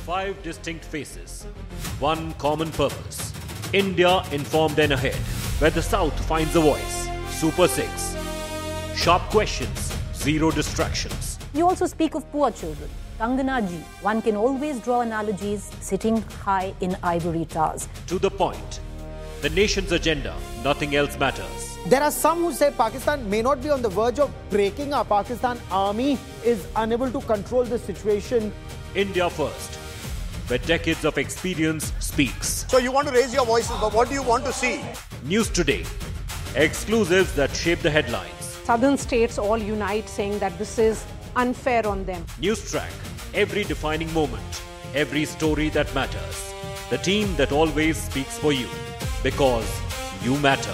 5 distinct faces, one common purpose. India informed and ahead, where the South finds a voice. Super 6. Sharp questions, zero distractions. You also speak of poor children. Kangana ji, one can always draw analogies sitting high in ivory towers. To the point. The nation's agenda, nothing else matters. There are some who say Pakistan may not be on the verge of breaking up. Pakistan army is unable to control the situation. India first, where decades of experience speaks. So you want to raise your voices, but what do you want to see? News Today. Exclusives that shape the headlines. Southern states all unite saying that this is unfair on them. News Track. Every defining moment. Every story that matters. The team that always speaks for you. Because you matter.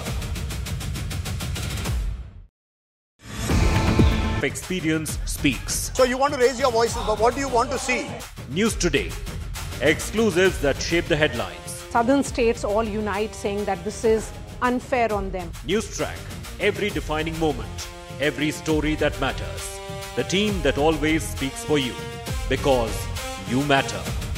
Experience speaks. So you want to raise your voices, but what do you want to see? News Today. Exclusives that shape the headlines. Southern states all unite saying that this is unfair on them. News Track. Every defining moment. Every story that matters. The team that always speaks for you. Because you matter.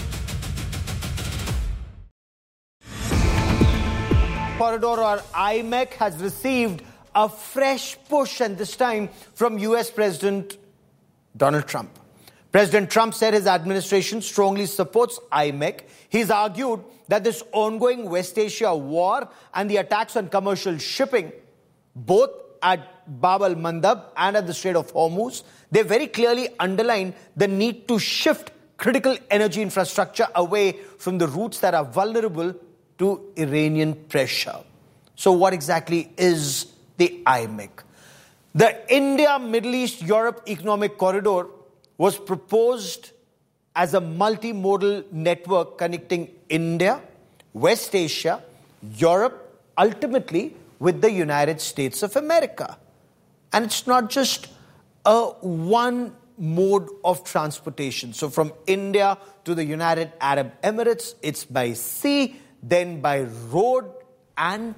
Corridor or IMEC has received a fresh push, and this time from US President Donald Trump. President Trump said his administration strongly supports IMEC. He's argued that this ongoing West Asia war and the attacks on commercial shipping, both at Bab al-Mandab and at the Strait of Hormuz, they very clearly underline the need to shift critical energy infrastructure away from the routes that are vulnerable to Iranian pressure. So what exactly is the IMEC? The India-Middle East-Europe Economic Corridor was proposed as a multimodal network connecting India, West Asia, Europe, ultimately with the United States of America. And it's not just a one mode of transportation. So from India to the United Arab Emirates, it's by sea, then by road and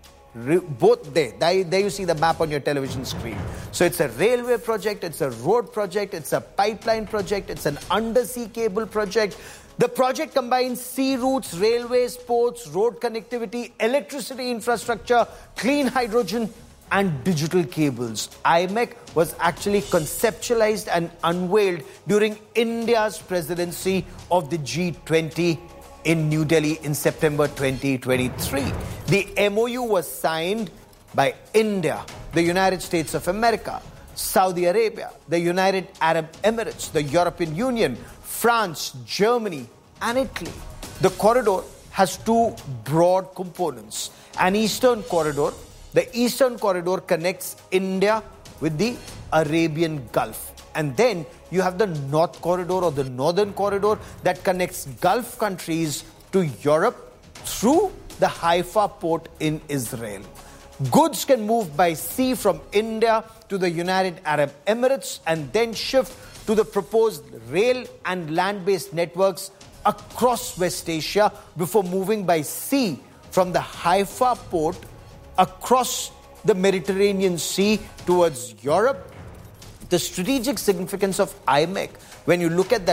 both there. There you see the map on your television screen. So it's a railway project, it's a road project, it's a pipeline project, it's an undersea cable project. The project combines sea routes, railways, ports, road connectivity, electricity infrastructure, clean hydrogen and digital cables. IMEC was actually conceptualized and unveiled during India's presidency of the G20 in New Delhi in September 2023. The MOU was signed by India, the United States of America, Saudi Arabia, the United Arab Emirates, the European Union, France, Germany, and Italy. The corridor has two broad components. An eastern corridor. The eastern corridor connects India with the Arabian Gulf. And then you have the North Corridor or the Northern Corridor that connects Gulf countries to Europe through the Haifa port in Israel. Goods can move by sea from India to the United Arab Emirates and then shift to the proposed rail and land-based networks across West Asia before moving by sea from the Haifa port across the Mediterranean Sea towards Europe. The strategic significance of IMEC, when you look at the